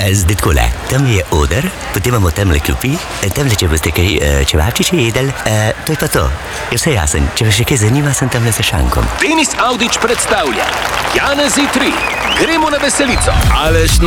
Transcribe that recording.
zdaj takole, tam je oder, potem imamo tamle klopi, tamle, če boste kaj čevapčiče jedli, to je pa to. Je vse jasen, če vas še kaj zanima, sem tamle za šankom. Denis Avdić predstavlja Janezi 3. Gremo na veselico. Ależ